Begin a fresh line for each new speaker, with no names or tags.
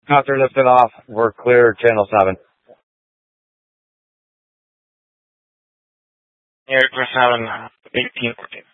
Helicopter lifted off. We're clear, channel 7.
Air for 7, 1814.